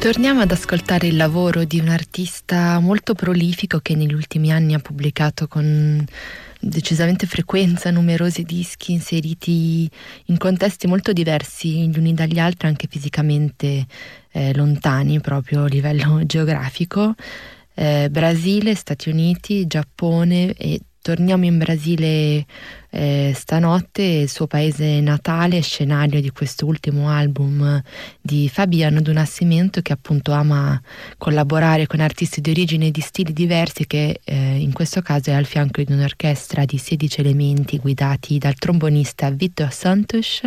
Torniamo ad ascoltare il lavoro di un artista molto prolifico che negli ultimi anni ha pubblicato con decisamente frequenza numerosi dischi inseriti in contesti molto diversi gli uni dagli altri, anche fisicamente lontani proprio a livello geografico. Brasile, Stati Uniti, Giappone, e torniamo in Brasile stanotte, il suo paese natale, scenario di questo ultimo album di Fabiano do Nascimento, che appunto ama collaborare con artisti di origine e di stili diversi, che in questo caso è al fianco di un'orchestra di 16 elementi guidati dal trombonista Vitor Santos.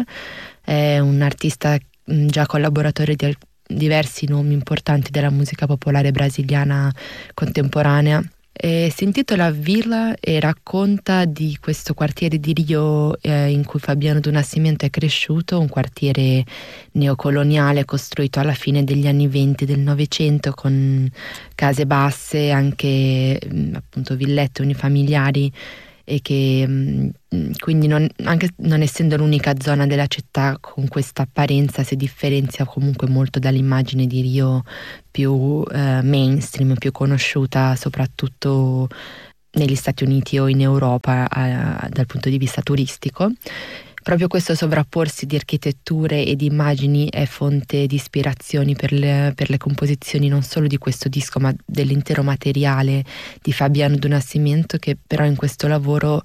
È un artista già collaboratore di diversi nomi importanti della musica popolare brasiliana contemporanea. Si intitola Villa e racconta di questo quartiere di Rio in cui Fabiano do Nascimento è cresciuto, un quartiere neocoloniale costruito alla fine degli anni 20 del Novecento, con case basse, anche appunto villette unifamiliari, e che quindi anche non essendo l'unica zona della città con questa apparenza, si differenzia comunque molto dall'immagine di Rio più mainstream, più conosciuta soprattutto negli Stati Uniti o in Europa dal punto di vista turistico. Proprio questo sovrapporsi di architetture e di immagini è fonte di ispirazioni per le composizioni non solo di questo disco, ma dell'intero materiale di Fabiano do Nascimento, che però in questo lavoro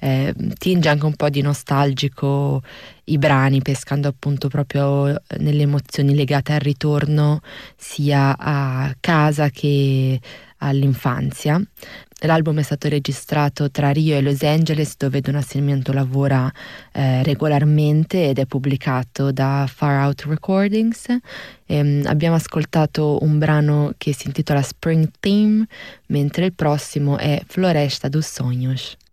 tinge anche un po' di nostalgico i brani, pescando appunto proprio nelle emozioni legate al ritorno sia a casa che all'infanzia. L'album è stato registrato tra Rio e Los Angeles, dove do Nascimento lavora regolarmente, ed è pubblicato da Far Out Recordings. Abbiamo ascoltato un brano che si intitola Spring Theme, mentre il prossimo è Floresta dos Sonhos.